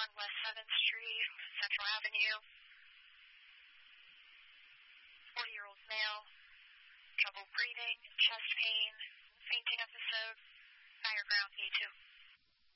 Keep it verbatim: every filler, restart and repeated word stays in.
one West seventh Street, Central Avenue. forty-year-old male, trouble breathing, chest pain, fainting episode, higher ground E two.